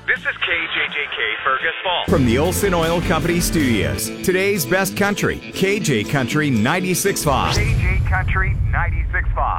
This is KJJK Fergus Falls. From the Olson Oil Company Studios, today's best country, KJ Country 96.5. KJ Country 96.5.